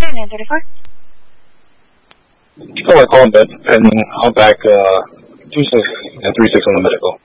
here, 934. Oh, I called, but pending. I'll back 26 and 36 on the medical.